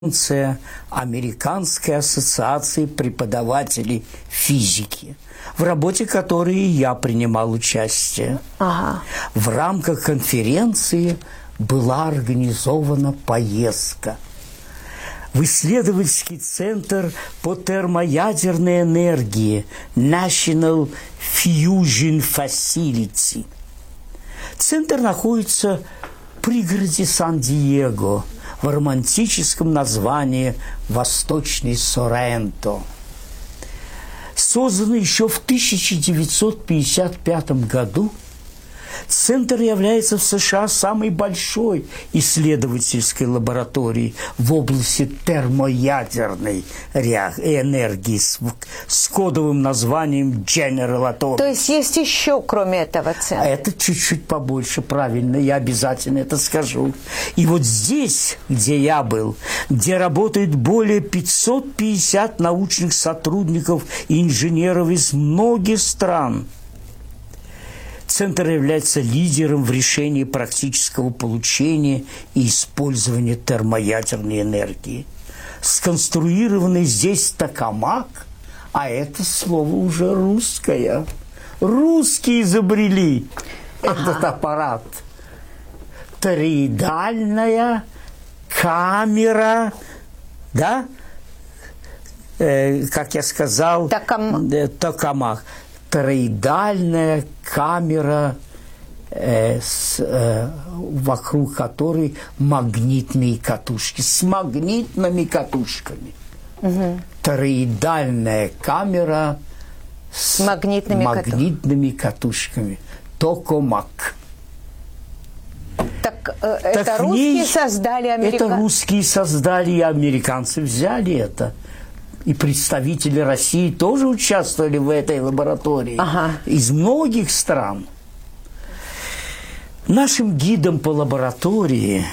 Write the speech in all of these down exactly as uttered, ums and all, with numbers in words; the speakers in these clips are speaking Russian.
Американской ассоциации преподавателей физики, в работе которой я принимал участие. Ага. В рамках конференции была организована поездка в исследовательский центр по термоядерной энергии National Fusion Facility. Центр находится в пригороде Сан-Диего, в романтическом названии «Восточный Соренто». Созданный еще в тысяча девятьсот пятьдесят пятом году, Центр является в США самой большой исследовательской лабораторией в области термоядерной энергии с, с кодовым названием General Atomics. То есть есть еще, кроме этого, центра? Это чуть-чуть побольше, правильно, я обязательно это скажу. И вот здесь, где я был, где работает более пятьсот пятьдесят научных сотрудников и инженеров из многих стран, Центр является лидером в решении практического получения и использования термоядерной энергии. Сконструированный здесь токамак, а это слово уже русское. Русские изобрели ага. этот аппарат. Тороидальная камера, да, э, как я сказал, Токам... э, токамак. Тороидальная камера, э, с, э, вокруг которой магнитные катушки, с магнитными катушками. Угу. Тороидальная камера с, с магнитными, магнитными катушками. Токамак. Так, э, так это русские ней, создали, американцы? Это русские создали, и американцы взяли это. И представители России тоже участвовали в этой лаборатории. Ага. Из многих стран. Нашим гидом по лаборатории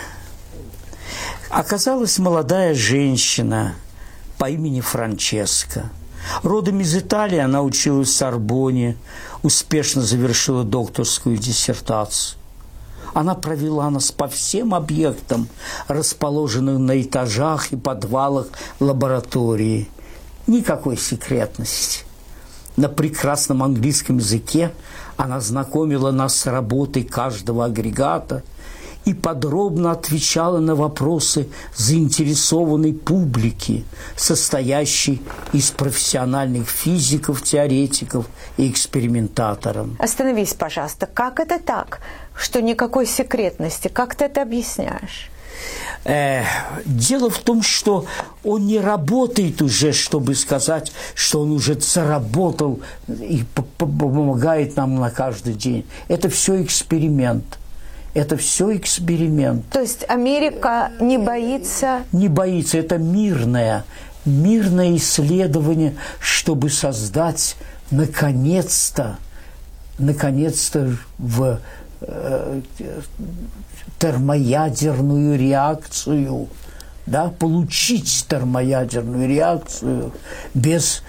оказалась молодая женщина по имени Франческа. Родом из Италии, она училась в Сорбонне, успешно завершила докторскую диссертацию. Она провела нас по всем объектам, расположенным на этажах и подвалах лаборатории. Никакой секретности. На прекрасном английском языке она знакомила нас с работой каждого агрегата и подробно отвечала на вопросы заинтересованной публики, состоящей из профессиональных физиков, теоретиков и экспериментаторов. Остановись, пожалуйста. Как это так, что никакой секретности? Как ты это объясняешь? Э, дело в том, что он не работает уже, чтобы сказать, что он уже заработал и помогает нам на каждый день. Это все эксперимент. Это все эксперимент. То есть Америка не боится? Не боится. Это мирное, мирное исследование, чтобы создать наконец-то, наконец-то в э, термоядерную реакцию, да, получить термоядерную реакцию без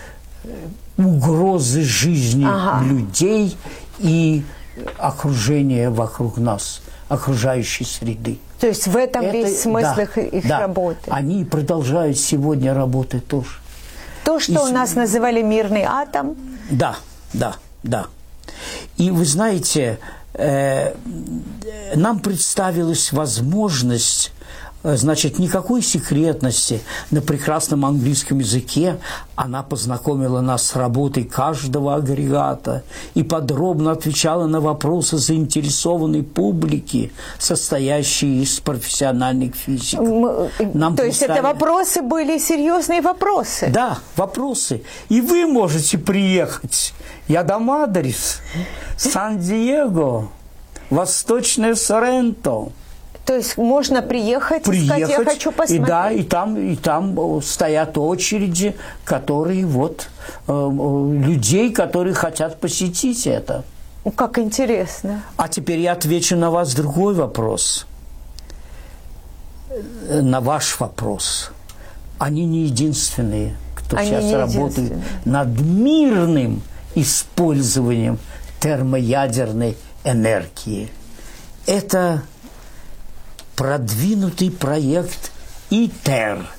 угрозы жизни ага. людей и окружения вокруг нас, окружающей среды. То есть в этом Это, весь смысл да, их, их да. работы? Они продолжают сегодня работать тоже. То, что и у с... нас называли мирный атом? Да, да, да. И вы знаете, э, нам представилась возможность, значит, никакой секретности. На прекрасном английском языке она познакомила нас с работой каждого агрегата и подробно отвечала на вопросы заинтересованной публики, состоящей из профессиональных физиков. Нам То есть это вопросы были серьезные вопросы? Да, вопросы. И вы можете приехать. Я дам адрес. Сан-Диего, Восточное Соренто. То есть можно приехать, приехать и сказать, я хочу посмотреть. И да, и там, и там стоят очереди, которые вот э, людей, которые хотят посетить это. Как интересно. А теперь я отвечу на вас другой вопрос. На ваш вопрос. Они не единственные, кто Они сейчас работает над мирным использованием термоядерной энергии. Это продвинутый проект ИТЕР